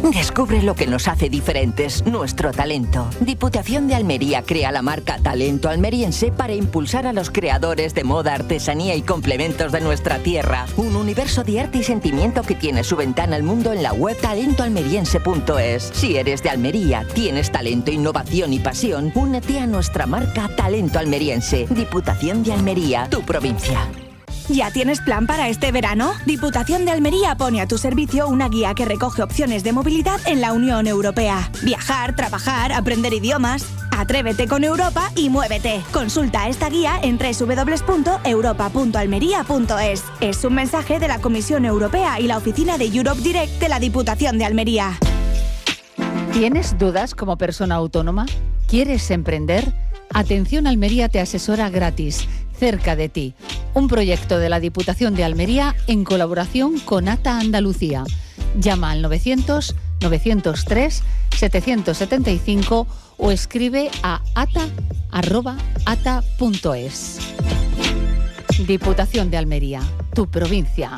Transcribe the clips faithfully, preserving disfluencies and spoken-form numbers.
Descubre lo que nos hace diferentes, nuestro talento. Diputación de Almería crea la marca Talento Almeriense para impulsar a los creadores de moda, artesanía y complementos de nuestra tierra. Un universo de arte y sentimiento que tiene su ventana al mundo en la web talento almeriense punto es. Si eres de Almería, tienes talento, innovación y pasión, únete a nuestra marca Talento Almeriense. Diputación de Almería, tu provincia. ¿Ya tienes plan para este verano? Diputación de Almería pone a tu servicio una guía que recoge opciones de movilidad en la Unión Europea. Viajar, trabajar, aprender idiomas. Atrévete con Europa y muévete. Consulta esta guía en doble u doble u doble u punto europa punto almería punto es. Es un mensaje de la Comisión Europea y la oficina de Europe Direct de la Diputación de Almería. ¿Tienes dudas como persona autónoma? ¿Quieres emprender? Atención Almería te asesora gratis, cerca de ti. Un proyecto de la Diputación de Almería en colaboración con A T A Andalucía. Llama al novecientos, novecientos tres, setecientos setenta y cinco o escribe a ata arroba ata punto es. Diputación de Almería, tu provincia.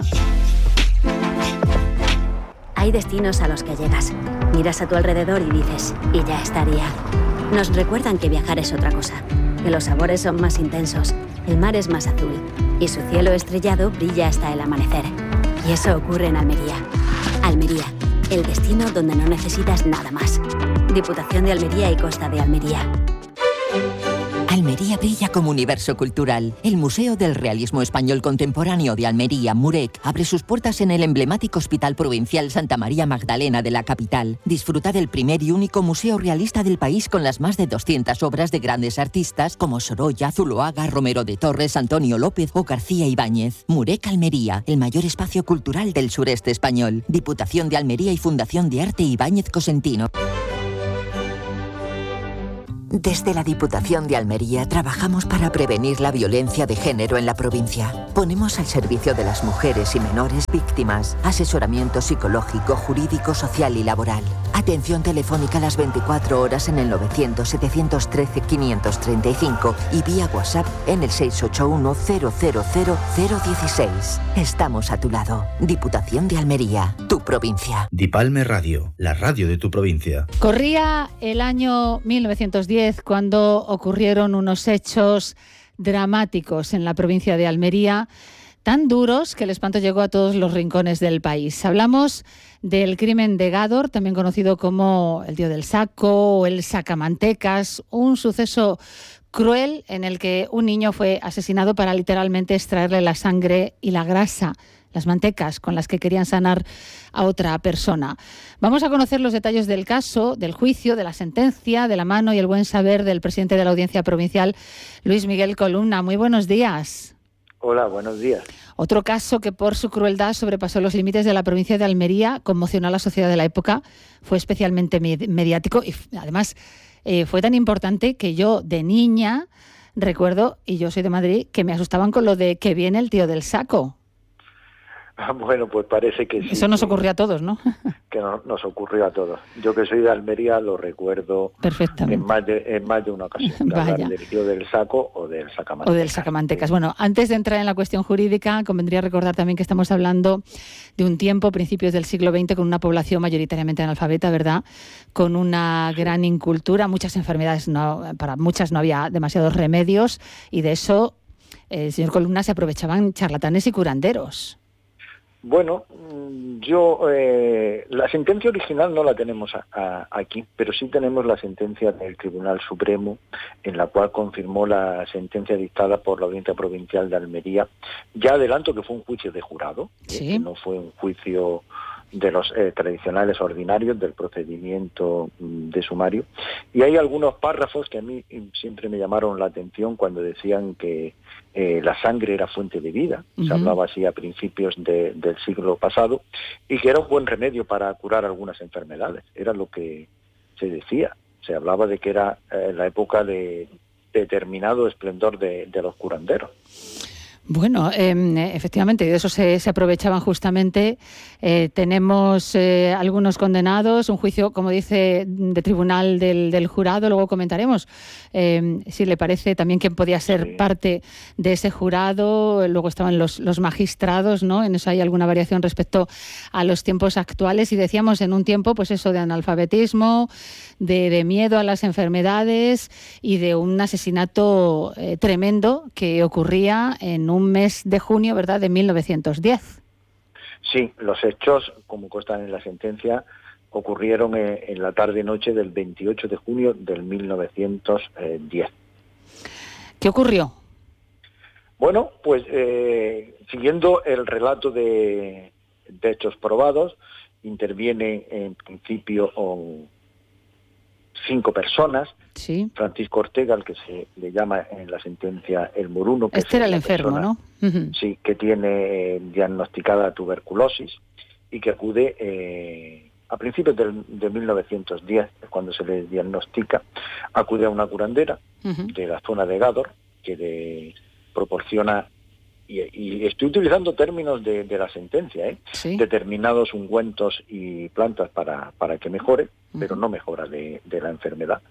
Hay destinos a los que llegas. Miras a tu alrededor y dices, y ya estaría. Nos recuerdan que viajar es otra cosa, que los sabores son más intensos, el mar es más azul y su cielo estrellado brilla hasta el amanecer. Y eso ocurre en Almería. Almería, el destino donde no necesitas nada más. Diputación de Almería y Costa de Almería. Almería brilla como universo cultural. El Museo del Realismo Español Contemporáneo de Almería, MUREC, abre sus puertas en el emblemático Hospital Provincial Santa María Magdalena de la capital. Disfruta del primer y único museo realista del país con las más de doscientas obras de grandes artistas como Sorolla, Zuloaga, Romero de Torres, Antonio López o García Ibáñez. MUREC Almería, el mayor espacio cultural del sureste español. Diputación de Almería y Fundación de Arte Ibáñez Cosentino. Desde la Diputación de Almería trabajamos para prevenir la violencia de género en la provincia. Ponemos al servicio de las mujeres y menores víctimas asesoramiento psicológico, jurídico, social y laboral. Atención telefónica las veinticuatro horas en el novecientos, setecientos trece, quinientos treinta y cinco y vía WhatsApp en el seis ocho uno, cero cero cero, cero dieciséis. Estamos a tu lado. Diputación de Almería, tu provincia. Dipalme Radio, la radio de tu provincia. Corría el año mil novecientos diez cuando ocurrieron unos hechos dramáticos en la provincia de Almería, tan duros que el espanto llegó a todos los rincones del país. Hablamos del crimen de Gádor, también conocido como el tío del saco o el sacamantecas, un suceso cruel en el que un niño fue asesinado para literalmente extraerle la sangre y la grasa, las mantecas con las que querían sanar a otra persona. Vamos a conocer los detalles del caso, del juicio, de la sentencia, de la mano y el buen saber del presidente de la Audiencia Provincial, Luis Miguel Columna. Muy buenos días. Hola, buenos días. Otro caso que por su crueldad sobrepasó los límites de la provincia de Almería, conmocionó a la sociedad de la época, fue especialmente mediático y además eh, fue tan importante que yo de niña recuerdo, y yo soy de Madrid, que me asustaban con lo de que viene el tío del saco. Bueno, pues parece que sí. Eso nos ocurrió a todos, ¿no? Que no, nos ocurrió a todos. Yo que soy de Almería lo recuerdo perfectamente. En más de, en más de una ocasión. Vaya. Del tío del saco o del sacamantecas. O del sacamantecas. Bueno, antes de entrar en la cuestión jurídica, convendría recordar también que estamos hablando de un tiempo, principios del siglo veinte, con una población mayoritariamente analfabeta, ¿verdad? Con una gran incultura, muchas enfermedades, no, para muchas no había demasiados remedios y de eso, el eh, señor Columna, se aprovechaban charlatanes y curanderos. Bueno, yo eh, la sentencia original no la tenemos a, a, aquí, pero sí tenemos la sentencia del Tribunal Supremo, en la cual confirmó la sentencia dictada por la Audiencia Provincial de Almería. Ya adelanto que fue un juicio de jurado, ¿sí? eh, que no fue un juicio de los eh, tradicionales ordinarios del procedimiento de sumario. Y hay algunos párrafos que a mí siempre me llamaron la atención cuando decían que eh, la sangre era fuente de vida, uh-huh. Se hablaba así a principios de, del siglo pasado, y que era un buen remedio para curar algunas enfermedades, era lo que se decía. Se hablaba de que era eh, la época de determinado esplendor de, de los curanderos. Bueno, eh, efectivamente, de eso se, se aprovechaban justamente. Eh, tenemos eh, algunos condenados, un juicio, como dice, de tribunal del, del jurado. Luego comentaremos eh, si le parece también quién podía ser sí. parte de ese jurado. Luego estaban los, los magistrados, ¿no? En eso hay alguna variación respecto a los tiempos actuales. Y decíamos en un tiempo, pues eso, de analfabetismo, de, de miedo a las enfermedades y de un asesinato eh, tremendo que ocurría en un mes de junio, ¿verdad?, de mil novecientos diez. Sí, los hechos, como constan en la sentencia, ocurrieron en, en la tarde-noche del veintiocho de junio del mil novecientos diez. ¿Qué ocurrió? Bueno, pues eh, siguiendo el relato de, de hechos probados, intervienen en principio um, cinco personas. Sí. Francisco Ortega, al que se le llama en la sentencia el moruno. Que este era el enfermo, persona, ¿no? Uh-huh. Sí, que tiene diagnosticada tuberculosis y que acude eh, a principios del, de mil novecientos diez, cuando se le diagnostica, acude a una curandera uh-huh. de la zona de Gádor, que le proporciona, y, y estoy utilizando términos de, de la sentencia, ¿eh? ¿Sí? determinados ungüentos y plantas para, para que mejore, uh-huh. pero no mejora de, de la enfermedad.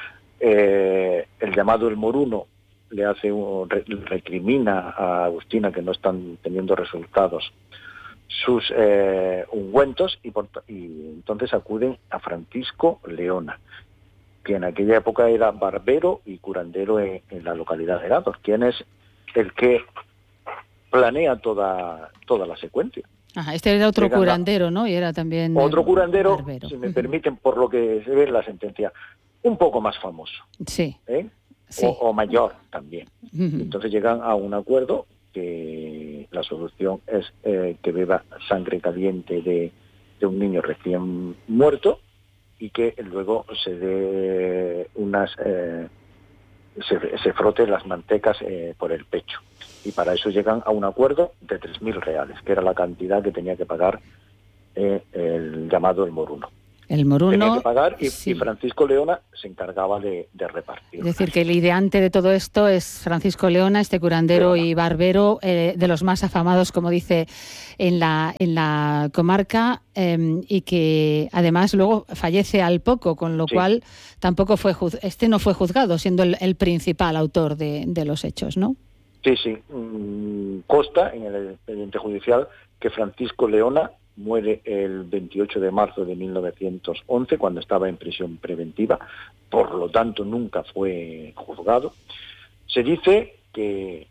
Eh, el llamado el moruno le hace un, re, recrimina a Agustina que no están teniendo resultados sus eh, ungüentos y, por, y entonces acuden a Francisco Leona, que en aquella época era barbero y curandero en, en la localidad de Gádor, quien es el que planea toda toda la secuencia. Ajá, este era otro Llegan curandero, ¿no? Y era también otro curandero, barbero. Si me uh-huh. permiten, por lo que se ve en la sentencia, un poco más famoso, sí, ¿eh? sí. O, o mayor también. Uh-huh. Entonces llegan a un acuerdo que la solución es eh, que beba sangre caliente de, de un niño recién muerto y que luego se dé unas eh, se, se frote las mantecas eh, por el pecho. Y para eso llegan a un acuerdo de tres mil reales, que era la cantidad que tenía que pagar eh, el llamado el moruno. El moruno tenía que pagar y, sí. y Francisco Leona se encargaba de, de repartir. Es decir, que el ideante de todo esto es Francisco Leona, este curandero Leona. y barbero, eh, de los más afamados, como dice, en la en la comarca, eh, y que además luego fallece al poco, con lo sí. cual tampoco fue juz- este no fue juzgado, siendo el, el principal autor de, de los hechos, ¿no? Sí, sí. Mm, consta en el expediente judicial que Francisco Leona muere el veintiocho de marzo de mil novecientos once, cuando estaba en prisión preventiva, por lo tanto nunca fue juzgado. Se dice que,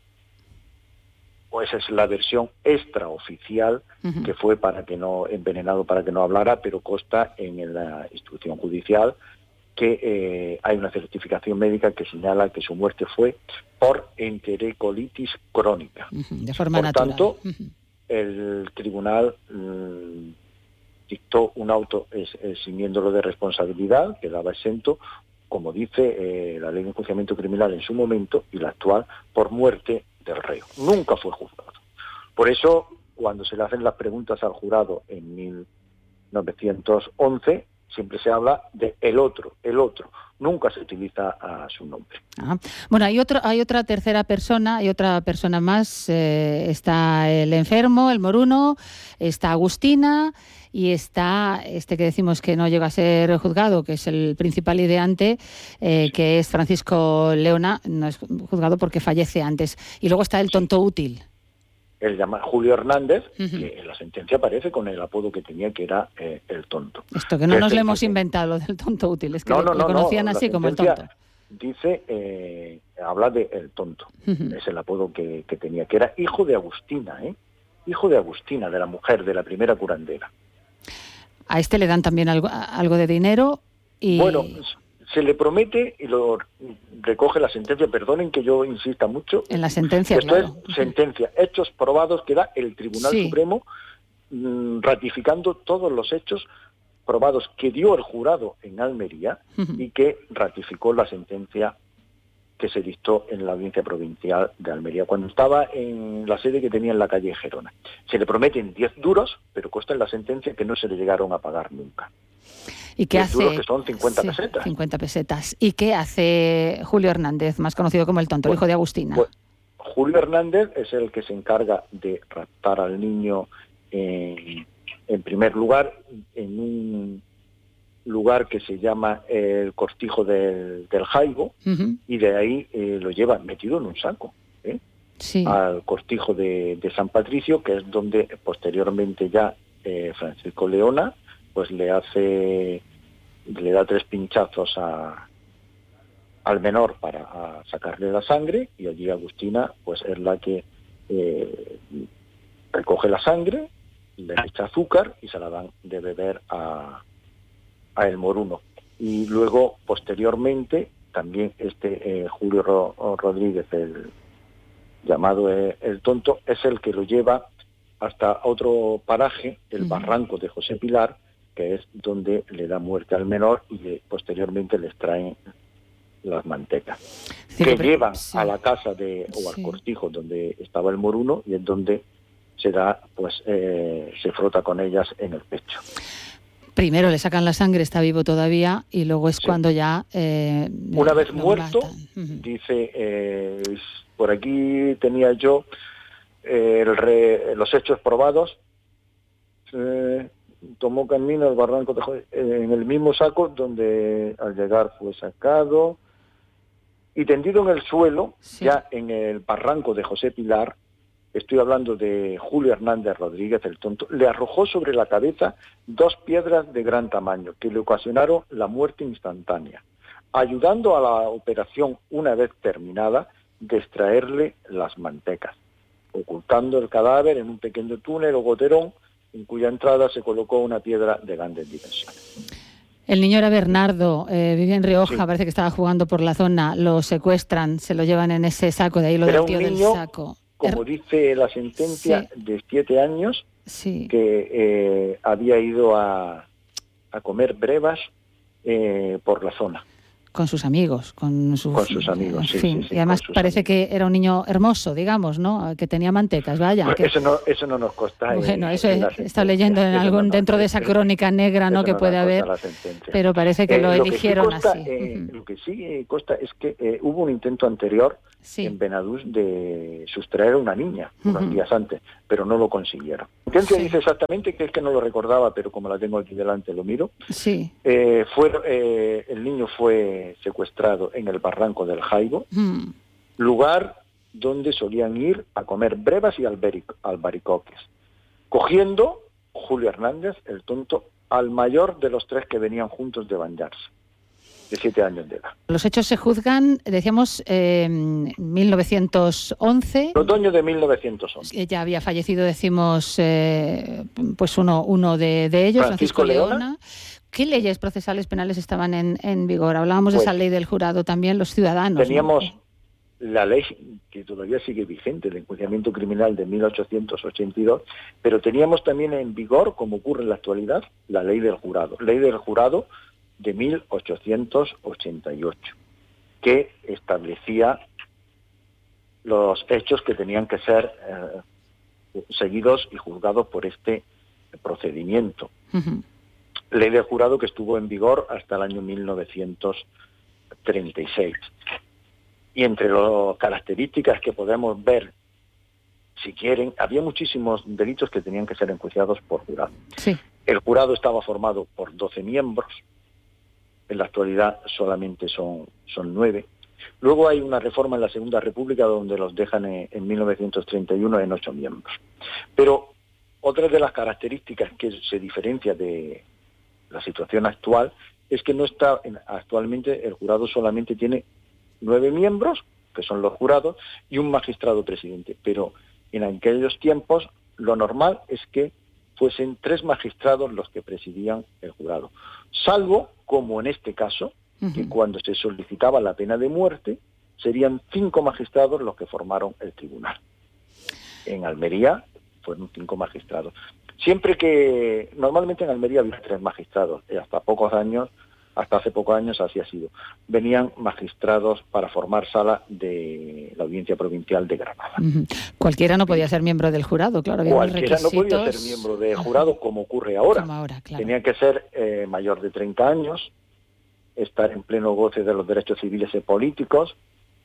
pues es la versión extraoficial, uh-huh. que fue para que no envenenado para que no hablara, pero consta en la instrucción judicial que eh, hay una certificación médica que señala que su muerte fue por enterocolitis crónica. Uh-huh. De forma por natural. Tanto, uh-huh. el tribunal mmm, dictó un auto eximiéndolo de responsabilidad, quedaba exento, como dice eh, la ley de enjuiciamiento criminal en su momento y la actual, por muerte del reo. Nunca fue juzgado. Por eso, cuando se le hacen las preguntas al jurado en mil novecientos once, siempre se habla de el otro, el otro. Nunca se utiliza a su nombre. Ah. Bueno, hay otro, hay otra tercera persona, hay otra persona más. Eh, está el enfermo, el moruno, está Agustina y está este que decimos que no llega a ser juzgado, que es el principal ideante, eh, sí. que es Francisco Leona, no es juzgado porque fallece antes. Y luego está el tonto sí. útil. El llama Julio Hernández, uh-huh. que en la sentencia aparece con el apodo que tenía, que era eh, el tonto. Esto que no nos lo hemos que... inventado, lo del tonto útil, es que no, no, lo, lo conocían no, así como el tonto. Dice, eh, habla de el tonto, uh-huh. es el apodo que, que tenía, que era hijo de Agustina, ¿eh? Hijo de Agustina, de la mujer, de la primera curandera. A este le dan también algo, algo de dinero y... Bueno, se le promete, y lo recoge la sentencia, perdonen que yo insista mucho. En la sentencia, Esto claro. es sentencia, hechos probados que da el Tribunal sí. Supremo, mmm, ratificando todos los hechos probados que dio el jurado en Almería uh-huh. y que ratificó la sentencia que se dictó en la audiencia provincial de Almería, cuando estaba en la sede que tenía en la calle Gerona. Se le prometen diez duros, pero consta en la sentencia que no se le llegaron a pagar nunca. ¿Y qué hace? Duros que son cincuenta sí, pesetas. cincuenta pesetas. ¿Y qué hace Julio Hernández, más conocido como el tonto, bueno, el hijo de Agustina? Bueno, Julio Hernández es el que se encarga de raptar al niño en, en primer lugar en un lugar que se llama el Cortijo del, del Jaibo, uh-huh. y de ahí eh, lo lleva metido en un saco, ¿eh? Sí. Al Cortijo de, de San Patricio, que es donde posteriormente ya eh, Francisco Leona pues le hace, le da tres pinchazos a, al menor para a sacarle la sangre, y allí Agustina pues es la que eh, recoge la sangre, le echa azúcar y se la dan de beber a, a el moruno. Y luego, posteriormente, también este eh, Julio Ro- Rodríguez, el llamado eh, el tonto, es el que lo lleva hasta otro paraje, el uh-huh. barranco de José Pilar, que es donde le da muerte al menor, y le, posteriormente les traen las mantecas, sí, que pero, llevan sí. a la casa de o al sí. cortijo donde estaba el moruno, y es donde se da, pues eh, se frota con ellas en el pecho. Primero le sacan la sangre, está vivo todavía, y luego es sí. cuando ya eh, una vez muerto uh-huh. dice eh, por aquí tenía yo eh, el re, los hechos probados. Eh, tomó camino al barranco de, eh, en el mismo saco donde al llegar fue sacado y tendido en el suelo, sí. ya en el barranco de José Pilar, estoy hablando de Julio Hernández Rodríguez, el tonto, le arrojó sobre la cabeza dos piedras de gran tamaño que le ocasionaron la muerte instantánea, ayudando a la operación, una vez terminada, de extraerle las mantecas, ocultando el cadáver en un pequeño túnel o goterón, en cuya entrada se colocó una piedra de grandes dimensiones. El niño era Bernardo, eh, vivía en Rioja, sí. parece que estaba jugando por la zona, lo secuestran, se lo llevan en ese saco, de ahí lo del tío del saco. Como dice la sentencia, sí. de siete años, sí. que eh, había ido a, a comer brevas eh, por la zona. Con sus amigos, con sus, con sus amigos, sí, sí, sí, sí. Y además parece amigos. que era un niño hermoso, digamos, ¿no? Que tenía mantecas, vaya. Bueno, que... Eso no eso no nos consta. Bueno, en, eso en he estado leyendo en algún no, dentro no, de esa crónica negra, ¿no? Que no puede haber, pero parece que eh, lo eligieron lo que sí consta, así. Eh, uh-huh. Lo que sí eh, consta es que eh, hubo un intento anterior sí. en Benadús de sustraer a una niña uh-huh. unos días antes, pero no lo consiguieron. Ciencia sí. dice exactamente que es que no lo recordaba, pero como la tengo aquí delante lo miro. Sí. Eh, fue, eh, el niño fue secuestrado en el barranco del Jaibo, uh-huh. lugar donde solían ir a comer brevas y alberic- albaricoques, cogiendo Julio Hernández, el tonto, al mayor de los tres que venían juntos de bañarse, de siete años de edad. Los hechos se juzgan, decíamos, eh, en mil novecientos once. El otoño de mil novecientos once. Ya había fallecido, decimos, eh, pues uno, uno de, de ellos, Francisco, Francisco Leona. Leona. ¿Qué leyes procesales penales estaban en, en vigor? Hablábamos pues, de esa ley del jurado también, los ciudadanos. Teníamos ¿no? la ley que todavía sigue vigente, el enjuiciamiento criminal de mil ochocientos ochenta y dos, pero teníamos también en vigor, como ocurre en la actualidad, la ley del jurado. Ley del jurado de mil ochocientos ochenta y ocho, que establecía los hechos que tenían que ser eh, seguidos y juzgados por este procedimiento. Uh-huh. Ley del jurado que estuvo en vigor hasta el año mil novecientos treinta y seis. Y entre las características que podemos ver, si quieren, había muchísimos delitos que tenían que ser enjuiciados por jurado. Sí. El jurado estaba formado por doce miembros, en la actualidad solamente son, son nueve. Luego hay una reforma en la Segunda República donde los dejan en, en mil novecientos treinta y uno en ocho miembros. Pero otra de las características que se diferencia de la situación actual es que no está en, actualmente el jurado solamente tiene nueve miembros, que son los jurados, y un magistrado presidente. Pero en aquellos tiempos lo normal es que fuesen tres magistrados los que presidían el jurado, salvo, como en este caso, uh-huh. que cuando se solicitaba la pena de muerte, serían cinco magistrados los que formaron el tribunal. En Almería fueron cinco magistrados. Siempre que, normalmente en Almería había tres magistrados, y hasta pocos años, hasta hace pocos años así ha sido. Venían magistrados para formar sala de la Audiencia Provincial de Granada. Uh-huh. Cualquiera no podía ser miembro del jurado, claro. Había Cualquiera no podía ser miembro del jurado, como ocurre ahora. Como ahora, claro. Tenía que ser eh, mayor de treinta años, estar en pleno goce de los derechos civiles y políticos,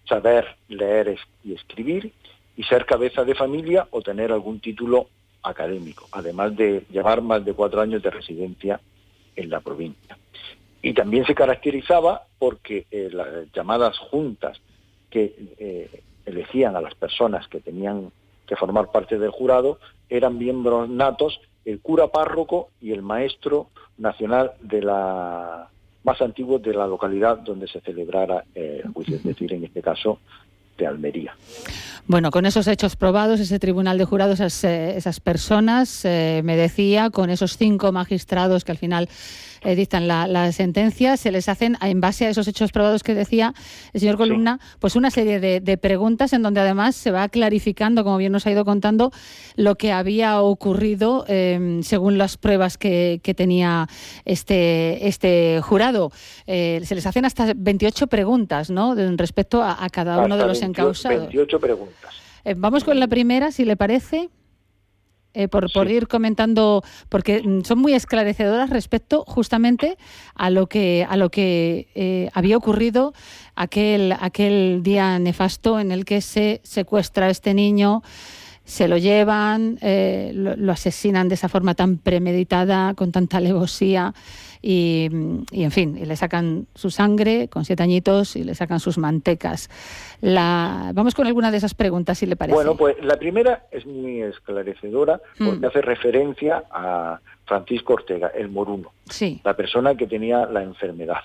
saber leer y escribir y ser cabeza de familia o tener algún título académico, además de llevar más de cuatro años de residencia en la provincia. Y también se caracterizaba porque eh, las llamadas juntas que eh, elegían a las personas que tenían que formar parte del jurado eran miembros natos, el cura párroco y el maestro nacional de la más antiguo de la localidad donde se celebrara eh, el juicio, es decir, en este caso, de Almería. Bueno, con esos hechos probados, ese tribunal de jurados, esas, eh, esas personas, eh, me decía, con esos cinco magistrados que al final eh, dictan la, la sentencia, se les hacen, en base a esos hechos probados que decía el señor Columna, sí. pues una serie de, de preguntas en donde además se va clarificando, como bien nos ha ido contando, lo que había ocurrido eh, según las pruebas que, que tenía este, este jurado. Eh, se les hacen hasta veintiocho preguntas, ¿no?, respecto a, a cada uno hasta de los encausados. veintiocho preguntas. Eh, vamos con la primera, si le parece. Eh, por, por sí. ir comentando, porque son muy esclarecedoras respecto justamente a lo que a lo que eh, había ocurrido aquel aquel día nefasto en el que se secuestra a este niño, se lo llevan, eh, lo, lo asesinan de esa forma tan premeditada, con tanta alevosía y, y en fin, y le sacan su sangre con siete añitos y le sacan sus mantecas. La... Vamos con alguna de esas preguntas, si le parece. Bueno, pues la primera es muy esclarecedora porque mm. hace referencia a Francisco Ortega, el moruno, sí. la persona que tenía la enfermedad.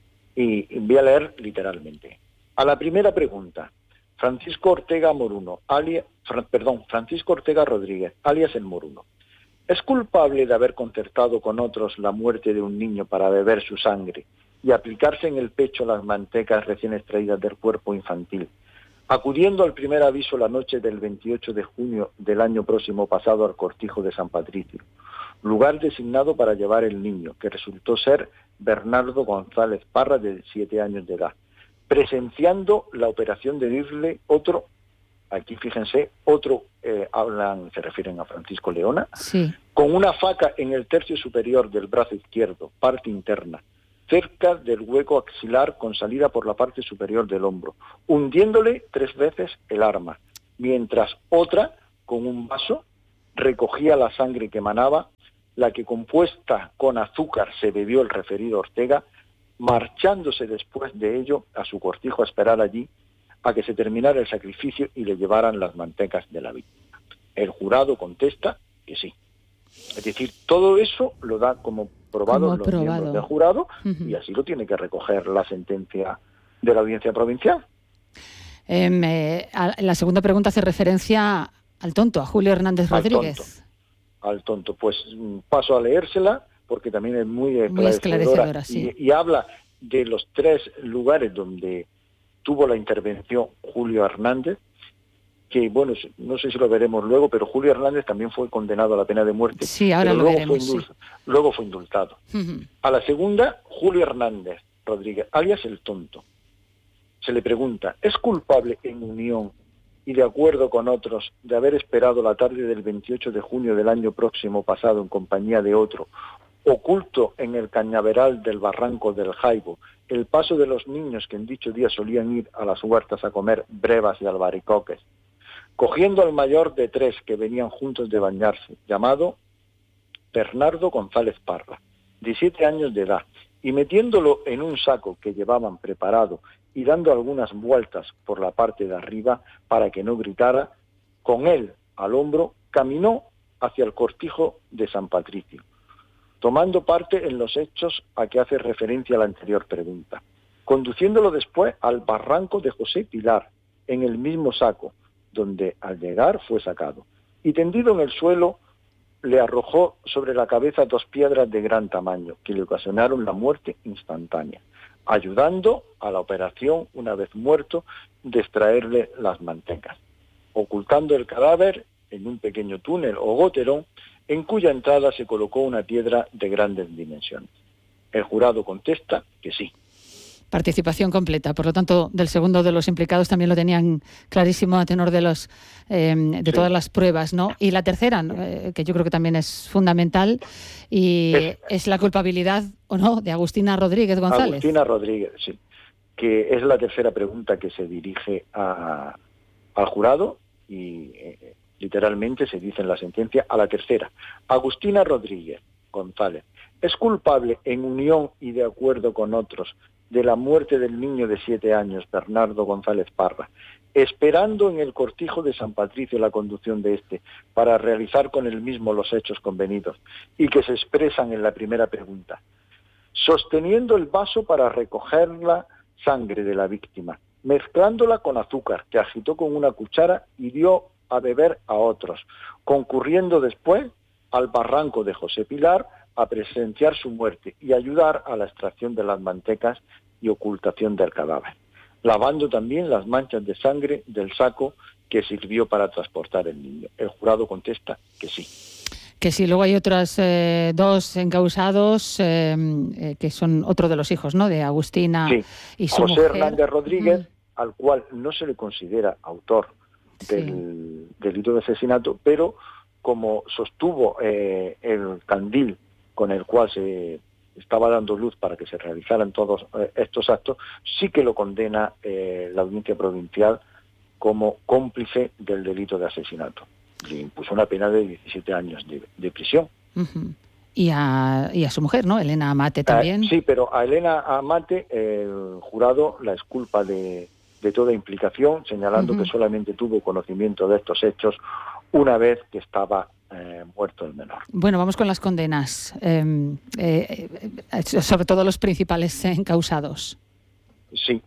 Y voy a leer literalmente. A la primera pregunta, Francisco Ortega Moruno, alias, fr- perdón, Francisco Ortega Rodríguez, alias el Moruno, ¿es culpable de haber concertado con otros la muerte de un niño para beber su sangre y aplicarse en el pecho las mantecas recién extraídas del cuerpo infantil, acudiendo al primer aviso la noche del veintiocho de junio del año próximo pasado al Cortijo de San Patricio, lugar designado para llevar el niño, que resultó ser Bernardo González Parra, de siete años de edad, presenciando la operación de herirle otro, aquí fíjense, otro, eh, hablan, se refieren a Francisco Leona, sí. con una faca en el tercio superior del brazo izquierdo, parte interna, cerca del hueco axilar con salida por la parte superior del hombro, hundiéndole tres veces el arma, mientras otra, con un vaso, recogía la sangre que emanaba, la que compuesta con azúcar se bebió el referido Ortega, marchándose después de ello a su cortijo a esperar allí a que se terminara el sacrificio y le llevaran las mantecas de la víctima. El jurado contesta que sí. Es decir, todo eso lo da como probado como los probado. miembros del jurado uh-huh. y así lo tiene que recoger la sentencia de la audiencia provincial. Eh, me, a, la segunda pregunta hace referencia al tonto, a Julio Hernández al Rodríguez. Tonto, al tonto. Pues paso a leérsela porque también es muy esclarecedora, muy esclarecedora sí. y, y habla de los tres lugares donde tuvo la intervención Julio Hernández, que bueno, no sé si lo veremos luego, pero Julio Hernández también fue condenado a la pena de muerte. Sí, ahora pero lo luego veremos. Fue indul- sí. Luego fue indultado. Uh-huh. A la segunda, Julio Hernández Rodríguez, alias el tonto. Se le pregunta, ¿es culpable en unión y de acuerdo con otros de haber esperado la tarde del veintiocho de junio del año próximo pasado en compañía de otro, oculto en el cañaveral del barranco del Jaibo, el paso de los niños que en dicho día solían ir a las huertas a comer brevas y albaricoques, cogiendo al mayor de tres que venían juntos de bañarse, llamado Bernardo González Parra, diecisiete años de edad, y metiéndolo en un saco que llevaban preparado y dando algunas vueltas por la parte de arriba para que no gritara, con él al hombro caminó hacia el cortijo de San Patricio, tomando parte en los hechos a que hace referencia la anterior pregunta, conduciéndolo después al barranco de José Pilar, en el mismo saco, donde al llegar fue sacado, y tendido en el suelo le arrojó sobre la cabeza dos piedras de gran tamaño, que le ocasionaron la muerte instantánea, ayudando a la operación, una vez muerto, de extraerle las mantecas, ocultando el cadáver en un pequeño túnel o goterón, en cuya entrada se colocó una piedra de grandes dimensiones. El jurado contesta que sí. Participación completa, por lo tanto, del segundo de los implicados también lo tenían clarísimo a tenor de los eh, de sí. todas las pruebas, ¿no? Y la tercera, eh, que yo creo que también es fundamental, y es, es la culpabilidad, ¿o no?, de Agustina Rodríguez González. Agustina Rodríguez, sí. que es la tercera pregunta que se dirige a, al jurado y eh, literalmente se dice en la sentencia a la tercera. Agustina Rodríguez González es culpable en unión y de acuerdo con otros de la muerte del niño de siete años, Bernardo González Parra, esperando en el cortijo de San Patricio la conducción de este para realizar con él mismo los hechos convenidos y que se expresan en la primera pregunta, sosteniendo el vaso para recoger la sangre de la víctima, mezclándola con azúcar que agitó con una cuchara y dio a beber a otros, concurriendo después al barranco de José Pilar a presenciar su muerte y ayudar a la extracción de las mantecas y ocultación del cadáver, lavando también las manchas de sangre del saco que sirvió para transportar el niño. El jurado contesta que sí. Que sí, luego hay otras eh, dos encausados eh, eh, que son otro de los hijos, ¿no?, de Agustina sí. y su José mujer. Hernández Rodríguez, mm. al cual no se le considera autor del sí. delito de asesinato, pero como sostuvo eh, el candil con el cual se estaba dando luz para que se realizaran todos eh, estos actos, sí que lo condena eh, la audiencia provincial como cómplice del delito de asesinato. Le impuso una pena de diecisiete años de, de prisión. Uh-huh. Y, a, y a su mujer, ¿no?, Elena Amate también. Eh, sí, pero a Elena Amate el jurado la exculpa de, de toda implicación, señalando uh-huh. que solamente tuvo conocimiento de estos hechos una vez que estaba eh, muerto el menor. Bueno, vamos con las condenas, eh, eh, eh, sobre todo los principales encausados. Sí,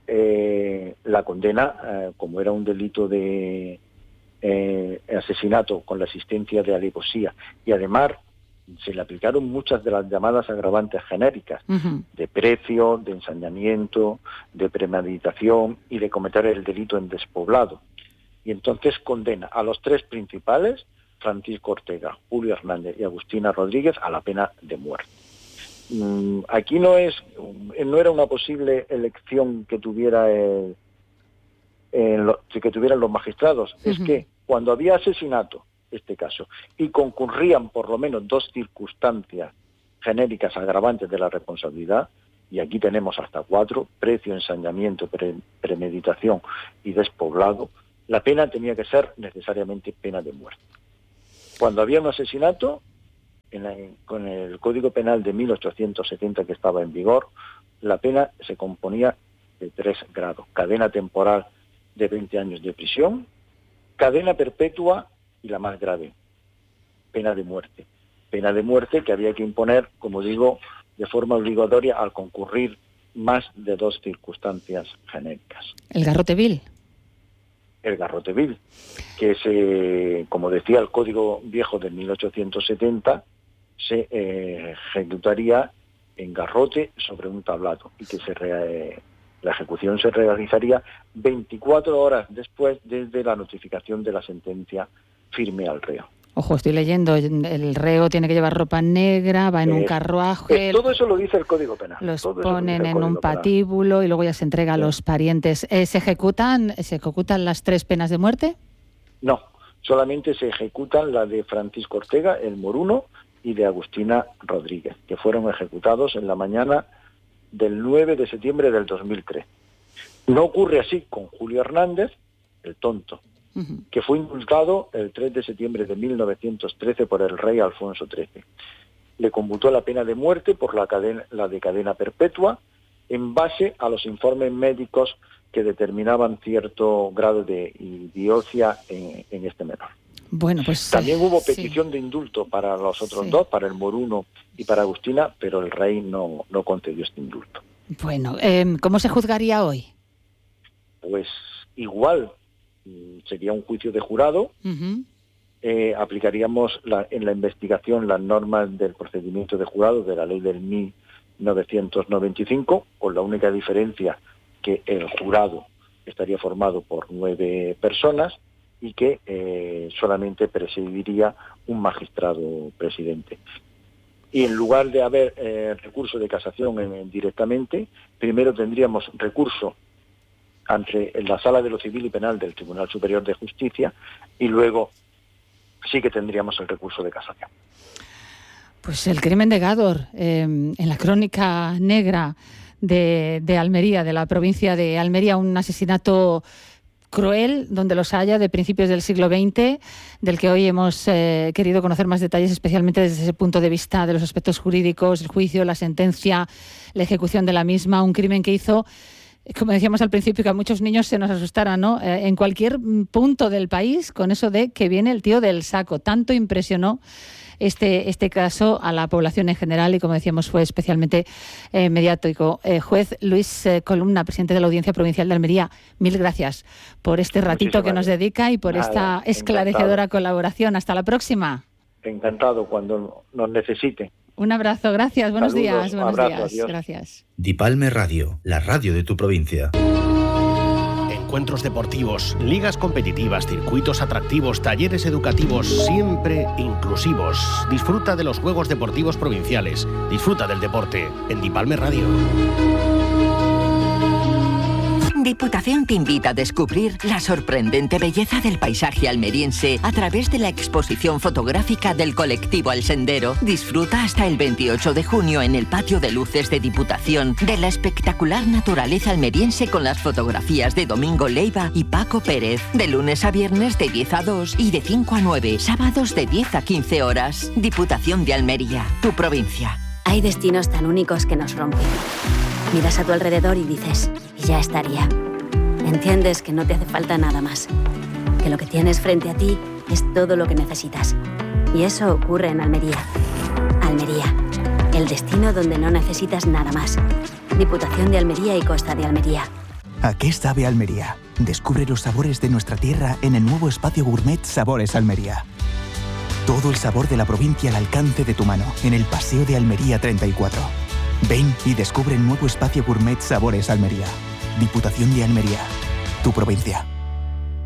eh, la condena, eh, como era un delito de eh, asesinato con la asistencia de alevosía, y además se le aplicaron muchas de las llamadas agravantes genéricas, uh-huh. de precio, de ensañamiento, de premeditación y de cometer el delito en despoblado. Y entonces condena a los tres principales, Francisco Ortega, Julio Hernández y Agustina Rodríguez, a la pena de muerte. Mm, aquí no es, no era una posible elección que tuviera el, el, lo, que tuvieran los magistrados. Uh-huh. Es que cuando había asesinato, este caso, y concurrían por lo menos dos circunstancias genéricas agravantes de la responsabilidad, y aquí tenemos hasta cuatro: precio, ensañamiento, pre, premeditación y despoblado, la pena tenía que ser necesariamente pena de muerte. Cuando había un asesinato, en la, con el Código Penal de mil ochocientos setenta que estaba en vigor, la pena se componía de tres grados: cadena temporal de veinte años de prisión, cadena perpetua y la más grave, pena de muerte. Pena de muerte que había que imponer, como digo, de forma obligatoria al concurrir más de dos circunstancias genéricas. ¿El garrote vil? El garrote vil, que se, como decía el Código Viejo de mil ochocientos setenta, se eh, ejecutaría en garrote sobre un tablado y que se re, la ejecución se realizaría veinticuatro horas después desde la notificación de la sentencia firme al reo. Ojo, estoy leyendo, el reo tiene que llevar ropa negra, va en eh, un carruaje... Eh, todo eso lo dice el Código Penal. Los todo ponen lo en un patíbulo penal. Y luego ya se entrega sí. a los parientes. Eh, ¿Se ejecutan, ¿Se ejecutan las tres penas de muerte? No, solamente se ejecutan la de Francisco Ortega, el moruno, y de Agustina Rodríguez, que fueron ejecutados en la mañana del nueve de septiembre del dos mil tres. No ocurre así con Julio Hernández, el tonto, uh-huh. que fue indultado el tres de septiembre de mil novecientos trece por el rey Alfonso trece. Le conmutó la pena de muerte por la, cadena, la de cadena perpetua en base a los informes médicos que determinaban cierto grado de idiocia en, en este menor. Bueno, pues también hubo petición sí. de indulto para los otros sí. dos, para el moruno y para Agustina, pero el rey no, no concedió este indulto. Bueno, eh, ¿cómo se juzgaría hoy? Pues igual, sería un juicio de jurado, uh-huh. eh, aplicaríamos la, en la investigación las normas del procedimiento de jurado de la ley del mil novecientos noventa y cinco, con la única diferencia que el jurado estaría formado por nueve personas y que eh, solamente presidiría un magistrado presidente. Y en lugar de haber eh, recurso de casación en, en, directamente, primero tendríamos recurso ante la Sala de lo Civil y Penal del Tribunal Superior de Justicia y luego sí que tendríamos el recurso de casación. Pues el crimen de Gádor, eh, en la crónica negra de, de Almería, de la provincia de Almería, un asesinato cruel, donde los haya, de principios del siglo veinte, del que hoy hemos eh, querido conocer más detalles, especialmente desde ese punto de vista de los aspectos jurídicos, el juicio, la sentencia, la ejecución de la misma, un crimen que hizo, como decíamos al principio, que a muchos niños se nos asustara, ¿no? Eh, en cualquier punto del país, con eso de que viene el tío del saco. Tanto impresionó este, este caso a la población en general y, como decíamos, fue especialmente eh, mediático. Eh, juez Luis eh, Columna, presidente de la Audiencia Provincial de Almería, mil gracias por este ratito Muchísimas que nos dedica y por Nada, esta esclarecedora encantado. colaboración. Hasta la próxima. Encantado, cuando nos necesite. Un abrazo, gracias, buenos Saludos, días, buenos abrazo, días, adiós. Gracias. Dipalme Radio, la radio de tu provincia. Encuentros deportivos, ligas competitivas, circuitos atractivos, talleres educativos, siempre inclusivos. Disfruta de los Juegos Deportivos Provinciales, disfruta del deporte en Dipalme Radio. Diputación te invita a descubrir la sorprendente belleza del paisaje almeriense a través de la exposición fotográfica del colectivo El Sendero. Disfruta hasta el veintiocho de junio en el patio de luces de Diputación de la espectacular naturaleza almeriense con las fotografías de Domingo Leiva y Paco Pérez. De lunes a viernes de diez a dos y de cinco a nueve, sábados de diez a quince horas. Diputación de Almería, tu provincia. Hay destinos tan únicos que nos rompen. Miras a tu alrededor y dices, ya estaría. Entiendes que no te hace falta nada más, que lo que tienes frente a ti es todo lo que necesitas. Y eso ocurre en Almería. Almería, el destino donde no necesitas nada más. Diputación de Almería y Costa de Almería. ¿A qué sabe Almería? Descubre los sabores de nuestra tierra en el nuevo espacio gourmet Sabores Almería. Todo el sabor de la provincia al alcance de tu mano, en el Paseo de Almería treinta y cuatro. Ven y descubre el nuevo espacio gourmet Sabores Almería. Diputación de Almería, tu provincia.